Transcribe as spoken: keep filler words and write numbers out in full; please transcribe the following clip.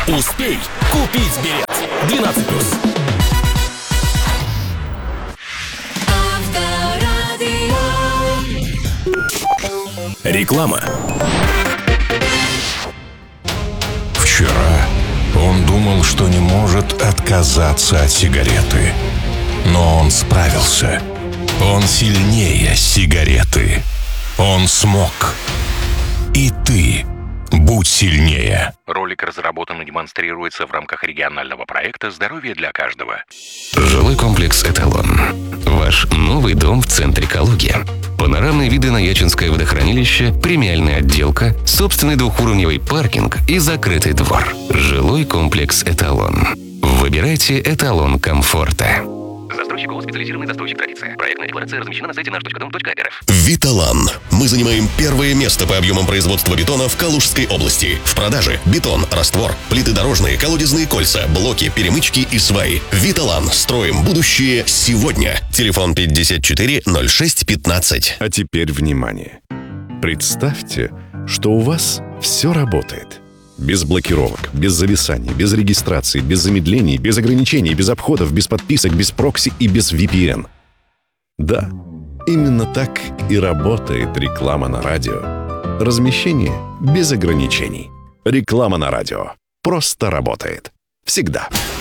Успей купить билет. двенадцать плюс. Реклама. Вчера он думал, что не может отказаться от сигареты. Но он справился. Он сильнее сигареты. Он смог. И ты будь сильнее. Ролик разработан и демонстрируется в рамках регионального проекта «Здоровье для каждого». Жилой комплекс «Эталон». Ваш новый дом в центре Калуги. Панорамные виды на Ячинское водохранилище, премиальная отделка, собственный двухуровневый паркинг и закрытый двор. Жилой комплекс «Эталон». Выбирайте эталон комфорта. Застройщик ООО «Специализированный застройщик Традиция». Проектная декларация размещена на сайте наш точка дом точка эр эф. Виталан. Мы занимаем первое место по объемам производства бетона в Калужской области. В продаже бетон, раствор, плиты дорожные, колодезные кольца, блоки, перемычки и сваи. Виталан. Строим будущее сегодня. Телефон пятьдесят четыре ноль шесть пятнадцать. А теперь внимание. Представьте, что у вас все работает. Без блокировок, без зависаний, без регистрации, без замедлений, без ограничений, без обходов, без подписок, без прокси и без ви пи эн. Да, именно так и работает реклама на радио. Размещение без ограничений. Реклама на радио просто работает. Всегда.